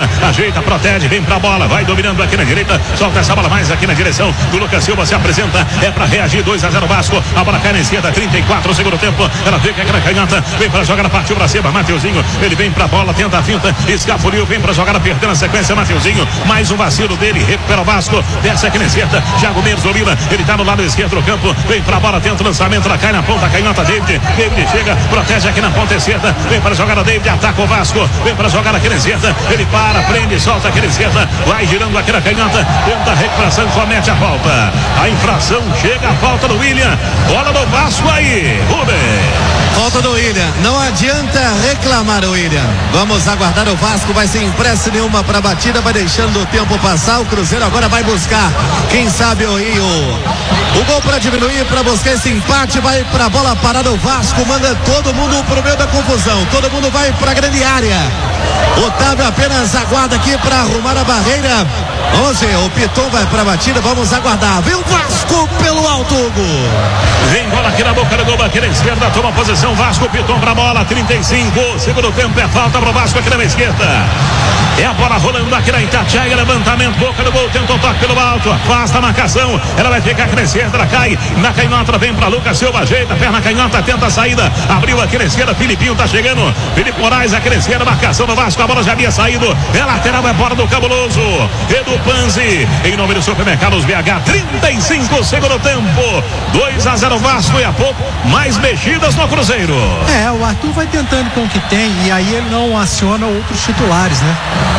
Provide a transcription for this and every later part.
ajeita, protege, vem pra bola, vai dominando aqui na direita, solta essa bola mais aqui na direção do Lucas Silva, se apresenta, é pra reagir, 2-0 Vasco, a bola cai na esquerda, 34 o segundo tempo, ela fica aqui na canhota, vem pra jogar, partiu pra cima, Mateuzinho, ele vem pra bola, tenta a finta, escapuliu, vem pra jogar, perdendo a sequência, Mateuzinho, mais um vacilo dele, recupera o Vasco, desce aqui na esquerda, Thiago Mendes, Olina, ele tá no lado esquerdo do campo, vem pra bola, tenta o lançamento, ela cai na ponta, canhota, David chega, protege aqui na ponta esquerda, vem para jogar a David, ataca o Vasco, vem para jogar aqui na esquerda, ele para, prende, solta aqui na esquerda, vai girando aqui na canhota, tenta a recuperação, comete a falta, a infração, chega a falta do William, bola do Vasco aí, Rubem. Falta do William, não adianta reclamar o William, vamos aguardar, o Vasco vai sem pressa nenhuma para a batida, vai deixando o tempo passar, o Cruzeiro agora vai buscar, quem sabe o gol para diminuir, para buscar esse empate, vai para a bola parada, o Vasco manda todo mundo pro meio da confusão, todo mundo vai para a grande área, Otávio apenas aguarda aqui para arrumar a barreira, vamos ver, o Piton vai para a batida, vamos aguardar, vem o Vasco pelo alto, Hugo. Vem bola aqui na boca do gol, aqui na esquerda, toma posição, Vasco, Piton pra bola, 35, segundo tempo, é falta pro Vasco aqui na esquerda, é a bola rolando aqui na Itatiaia, levantamento, boca do gol, tenta o toque pelo alto, afasta a marcação, ela vai ficar aqui na esquerda, ela cai, na canhota, vem pra Lucas Silva, ajeita, perna canhota, tenta a saída, abriu aqui na esquerda, Filipinho tá chegando, Felipe Moraes aqui na esquerda, marcação do Vasco, a bola já havia saído, é lateral, é bola do Cabuloso, Edu Panzi, em nome do Supermercados BH, 35 segundo tempo, 2-0 Vasco, e a pouco mais mexidas no Cruzeiro. O Arthur vai tentando com o que tem, e aí ele não aciona outros titulares, né?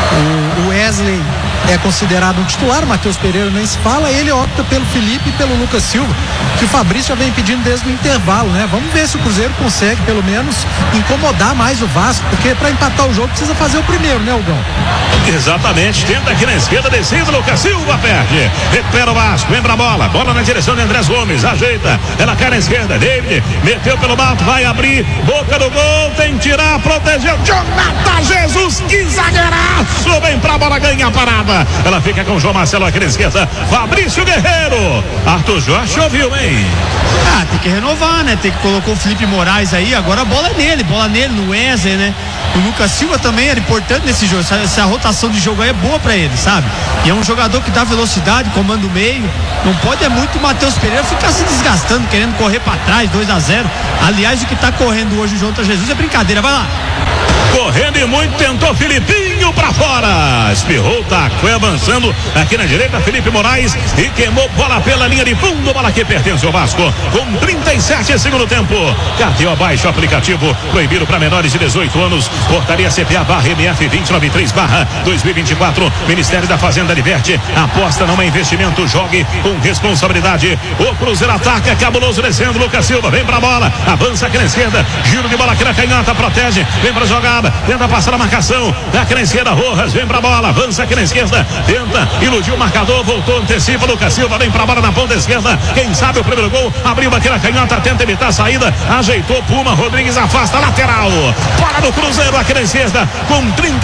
O Wesley é considerado um titular, o Matheus Pereira nem se fala, ele opta pelo Felipe e pelo Lucas Silva, que o Fabrício já vem pedindo desde o intervalo, né? Vamos ver se o Cruzeiro consegue pelo menos incomodar mais o Vasco, porque para empatar o jogo precisa fazer o primeiro, né, Hugão? Exatamente, tenta aqui na esquerda, descida, Lucas Silva perde, recupera o Vasco, vem pra bola, bola na direção de Andrés Gomes, ajeita, ela cai na esquerda, David, meteu pelo alto, vai abrir, boca do gol, tem que tirar, protegeu, Jonathan Jesus, que zagueiraço, vem pra bola, ganha a parada, ela fica com o João Marcelo aqui na esquerda, Fabrício Guerreiro, Arthur Jorge ouviu, hein? Tem que renovar, né? Tem que colocar o Felipe Moraes aí, agora a bola é nele, no Wesley, né? O Lucas Silva também era importante nesse jogo, essa rotação de jogo aí é boa pra ele, sabe? E é um jogador que dá velocidade, comanda o meio, não pode muito o Matheus Pereira ficar se desgastando, querendo correr pra trás, 2-0, aliás, o que tá correndo hoje o Jonathan Jesus é brincadeira, vai lá. Correndo e muito, tentou Filipinho pra fora, espirrou, foi avançando aqui na direita, Felipe Moraes, e queimou bola pela linha de fundo, bola que pertence ao Vasco, com 37 segundo tempo, cartão abaixo, aplicativo proibido para menores de 18 anos, portaria CPA/MF 293/2024, Ministério da Fazenda adverte, aposta não é investimento, jogue com responsabilidade. O Cruzeiro ataca, Cabuloso descendo, Lucas Silva, vem pra bola, avança aqui na esquerda, giro de bola aqui na canhota, protege, vem pra jogada, tenta passar a marcação, aqui na esquerda, Rojas, vem pra bola, avança aqui na esquerda, tenta, iludiu o marcador, voltou, antecipa, Lucas Silva, vem pra bola na ponta esquerda, quem sabe o primeiro gol, abriu aqui na canhota, tenta evitar a saída, ajeitou, Puma, Rodrigues afasta, lateral, bola do Cruzeiro aqui na esquerda, com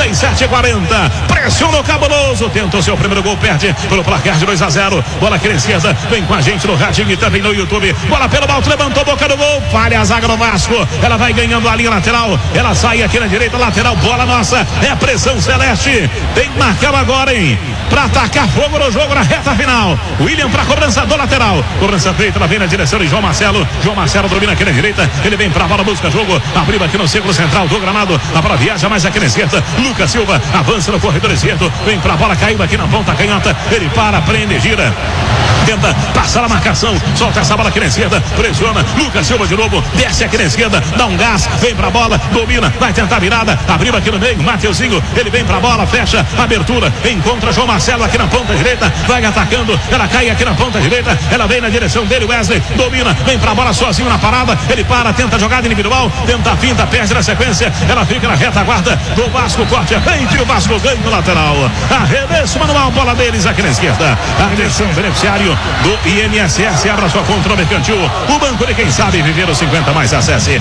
37-40, pressionou o Cabuloso, tentou seu primeiro gol, perde pelo placar de 2-0, bola aqui na esquerda, vem com a gente no radinho e também no YouTube, bola pelo alto, levantou, boca do gol, falha a zaga do Vasco, ela vai ganhando a linha lateral, ela sai aqui na direita, lateral, bola nossa, é pressão celeste, tem que marcar agora, hein, pra atacar fogo no jogo na reta final, William pra cobrança do lateral, cobrança feita, ela vem na direção de João Marcelo domina aqui na direita, ele vem pra bola, busca jogo, abriu aqui no círculo central do gramado, a bola viaja mais aqui na esquerda, Lucas Silva avança no corredor esquerdo, vem pra bola, caiu aqui na ponta canhota, ele para, prende, gira, tenta passar a marcação, solta essa bola aqui na esquerda, pressiona, Lucas Silva de novo, desce aqui na esquerda, dá um gás, vem pra bola, domina, vai tentar virada, abriu aqui no meio, Mateuzinho, ele vem pra bola, fecha, abertura, encontra João Marcelo aqui na ponta direita, vai atacando, ela cai aqui na ponta direita, ela vem na direção dele, Wesley, domina, vem pra bola sozinho na parada, ele para, tenta jogada individual, tenta a finta, perde na sequência, ela fica na retaguarda do Vasco, corte entre o Vasco, ganha no lateral, arremesso manual, bola deles aqui na esquerda, atenção, beneficiário do INSS, abra sua conta no Mercantil, o banco de quem sabe viver os 50 mais, acesse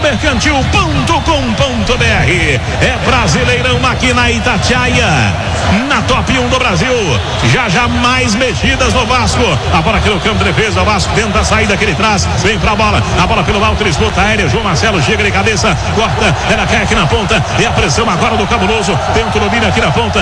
meumercantil.com.br, é Brasileirão aqui na Itatiaia, na top 1 do Brasil, já mais mexidas no Vasco, a bola aqui no campo de defesa, o Vasco tenta a saída que ele traz, vem pra bola, a bola pelo alto, disputa aérea, João Marcelo chega de cabeça, corta, ela cai aqui na ponta, e a pressão agora do Cabuloso, tenta o domínio aqui na ponta,